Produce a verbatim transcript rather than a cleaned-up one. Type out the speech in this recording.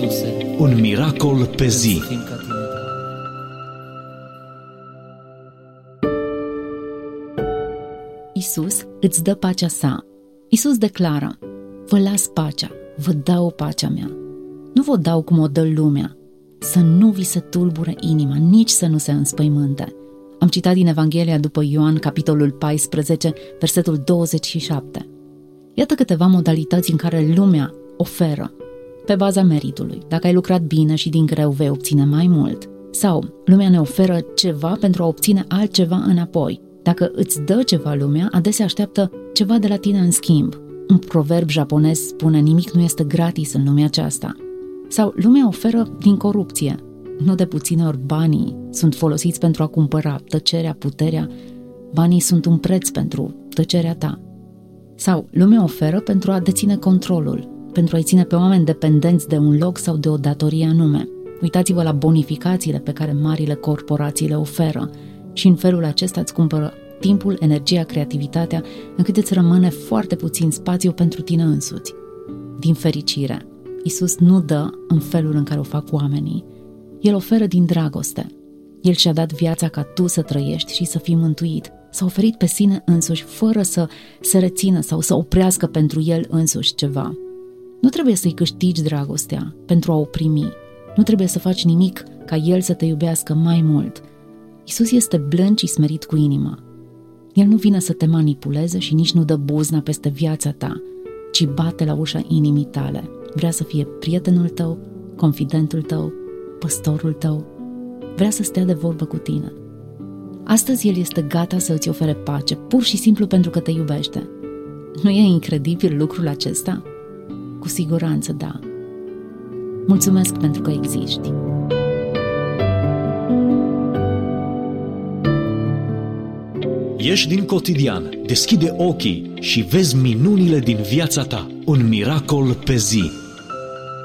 Iisuse, un miracol pe zi. să fim ca Tine. Iisus îți dă pacea sa. Iisus declară: vă las pacea, vă dau pacea mea. Nu vă dau cum o dă lumea. Să nu vi se tulbure inima, nici să nu se înspăimânte. Am citat din Evanghelia după Ioan, capitolul paisprezece, versetul douăzeci și șapte. Iată câteva modalități în care lumea oferă pe baza meritului. Dacă ai lucrat bine și din greu, vei obține mai mult. Sau lumea ne oferă ceva pentru a obține altceva înapoi. Dacă îți dă ceva lumea, adesea așteaptă ceva de la tine în schimb. Un proverb japonez spune: nimic nu este gratis în lumea aceasta. Sau lumea oferă din corupție. Nu de puține ori banii sunt folosiți pentru a cumpăra tăcerea, puterea. Banii sunt un preț pentru tăcerea ta. Sau lumea oferă pentru a deține controlul, pentru a-i ține pe oameni dependenți de un loc sau de o datorie anume. Uitați-vă la bonificațiile pe care marile corporații le oferă și în felul acesta îți cumpără timpul, energia, creativitatea, încât îți rămâne foarte puțin spațiu pentru tine însuți. Din fericire, Iisus nu dă în felul în care o fac oamenii. El oferă din dragoste. El și-a dat viața ca tu să trăiești și să fii mântuit. S-a oferit pe sine însuși fără să se rețină sau să oprească pentru el însuși ceva. Nu trebuie să-i câștigi dragostea pentru a o primi. Nu trebuie să faci nimic ca el să te iubească mai mult. Iisus este blând și smerit cu inima. El nu vine să te manipuleze și nici nu dă buzna peste viața ta, ci bate la ușa inimii tale. Vrea să fie prietenul tău, confidentul tău, păstorul tău. Vrea să stea de vorbă cu tine. Astăzi El este gata să îți ofere pace, pur și simplu pentru că te iubește. Nu e incredibil lucrul acesta? Cu siguranță da. Mulțumesc pentru că existi. Ieși din cotidian, deschide ochii și vezi minunile din viața ta. Un miracol pe zi.